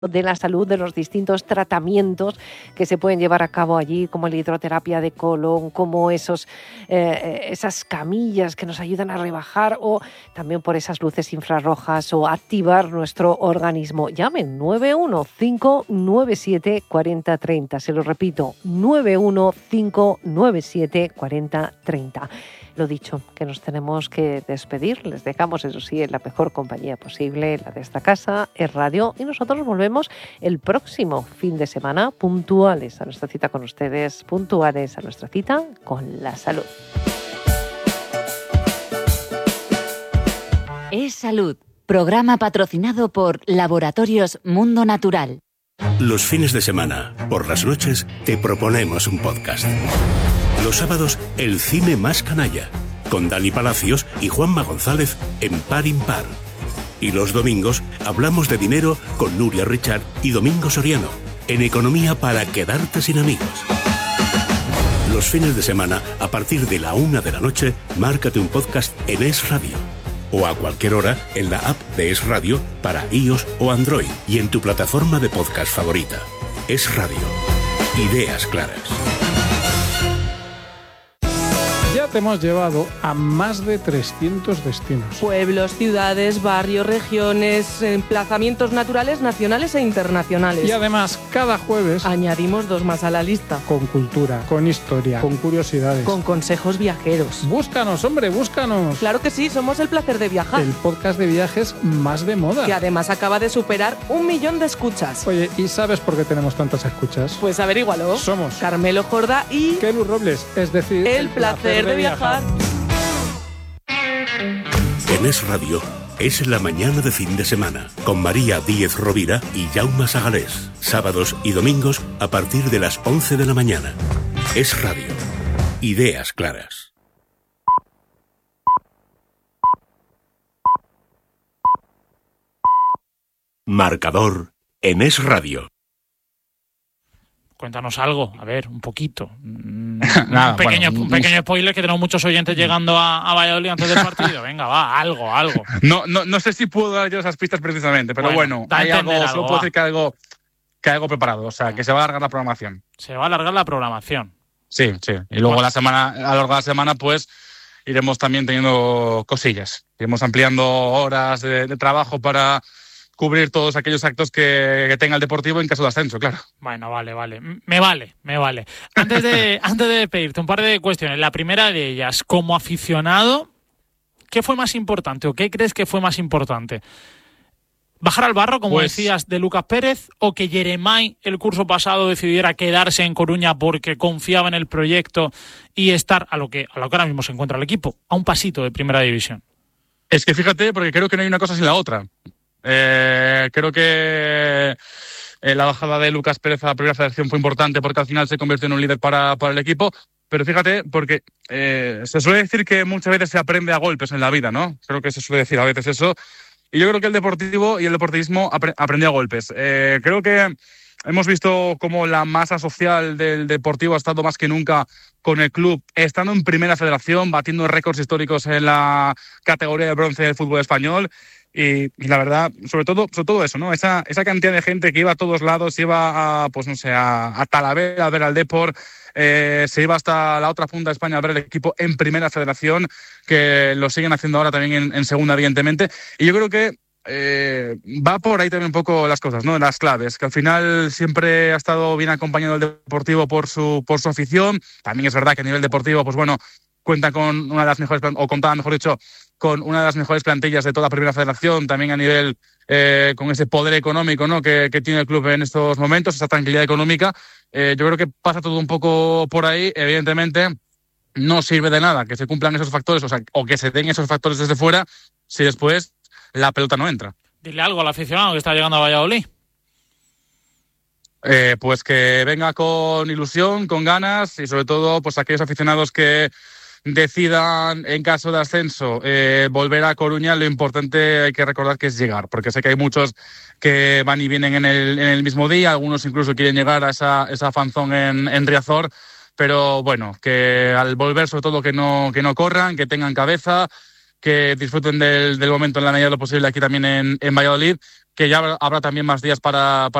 de la salud, de los distintos tratamientos que se pueden llevar a cabo allí, como la hidroterapia de colon, como esas camillas que nos ayudan a rebajar, o también por esas luces infrarrojas, o activar nuestro organismo. Llamen 915974030. Se lo repito, 915974030. Lo dicho, que nos tenemos que despedir. Les dejamos, eso sí, en la mejor compañía posible, la de esta casa, Es Radio, y nosotros volvemos el próximo fin de semana, puntuales a nuestra cita con ustedes, puntuales a nuestra cita con la salud. Es Salud, programa patrocinado por Laboratorios Mundo Natural. Los fines de semana, por las noches, te proponemos un podcast. Los sábados, el cine más canalla, con Dani Palacios y Juanma González en Par Impar. Y los domingos, hablamos de dinero con Nuria Richard y Domingo Soriano, en Economía para quedarte sin amigos. Los fines de semana, a partir de la 1 de la noche, márcate un podcast en Es Radio. O a cualquier hora en la app de Es Radio para iOS o Android y en tu plataforma de podcast favorita. Es Radio. Ideas claras. Ya te hemos llevado a más de 300 destinos. Pueblos, ciudades, barrios, regiones, emplazamientos naturales, nacionales e internacionales. Y además, cada jueves añadimos 2 más a la lista. Con cultura, con historia, con curiosidades, con consejos viajeros. ¡Búscanos, hombre, búscanos! Claro que sí, somos El Placer de Viajar. El podcast de viajes más de moda. Que además acaba de superar 1 millón de escuchas. Oye, ¿y sabes por qué tenemos tantas escuchas? Pues averígualo. Somos Carmelo Jorda y Kelu Robles, es decir, El Placer de Viajar. En Es Radio, es la mañana de fin de semana, con María Díez Rovira y Jaume Sagalés. Sábados y domingos a partir de las 11 de la mañana. Es Radio. Ideas claras. Marcador en Es Radio. Cuéntanos algo, a ver, un poquito. Nada, un pequeño spoiler, que tenemos muchos oyentes llegando a Valladolid antes del partido. Venga, va, algo. No sé si puedo dar yo esas pistas precisamente, pero bueno hay algo, solo puedo decir que hay algo preparado, o sea, que se va a alargar la programación. Se va a alargar la programación. Sí. Y luego a lo largo de la semana, pues, iremos también teniendo cosillas. Iremos ampliando horas de trabajo para cubrir todos aquellos actos que tenga el Deportivo en caso de ascenso, claro. Bueno, vale. Me vale. Antes de pedirte un par de cuestiones. La primera de ellas, como aficionado, ¿qué fue más importante o qué crees que fue más importante? ¿Bajar al barro, como decías, de Lucas Pérez, o que Jeremai el curso pasado decidiera quedarse en Coruña porque confiaba en el proyecto y estar a lo que ahora mismo se encuentra el equipo, a un pasito de Primera División? Es que fíjate, porque creo que no hay una cosa sin la otra. Creo que la bajada de Lucas Pérez a la primera federación fue importante porque al final se convirtió en un líder para el equipo, pero fíjate, porque se suele decir que muchas veces se aprende a golpes en la vida, ¿no? Creo que se suele decir a veces eso, y yo creo que el Deportivo y el deportivismo aprendió a golpes. Creo que hemos visto cómo la masa social del Deportivo ha estado más que nunca con el club, estando en primera federación, batiendo récords históricos en la categoría de bronce del fútbol español. Y la verdad, sobre todo eso, ¿no? Esa cantidad de gente que iba a todos lados, iba a Talavera a ver al Depor, se iba hasta la otra punta de España a ver el equipo en primera federación, que lo siguen haciendo ahora también en segunda, evidentemente. Y yo creo que va por ahí también un poco las cosas, ¿no? Las claves, que al final siempre ha estado bien acompañado el Deportivo por su afición. También es verdad que a nivel deportivo, pues bueno, cuenta con una de las mejores, o contaba, mejor dicho, con una de las mejores plantillas de toda Primera Federación, también a nivel con ese poder económico, ¿no? que tiene el club en estos momentos, esa tranquilidad económica. Yo creo que pasa todo un poco por ahí. Evidentemente, no sirve de nada que se cumplan esos factores, o que se den esos factores desde fuera, si después la pelota no entra. Dile algo al aficionado que está llegando a Valladolid. Pues que venga con ilusión, con ganas, y sobre todo pues aquellos aficionados que decidan, en caso de ascenso, volver a Coruña, lo importante hay que recordar que es llegar, porque sé que hay muchos que van y vienen en el mismo día, algunos incluso quieren llegar a esa fanzón en Riazor, pero bueno, que al volver sobre todo que no corran, que tengan cabeza, que disfruten del momento en la medida de lo posible aquí también en Valladolid, que ya habrá también más días para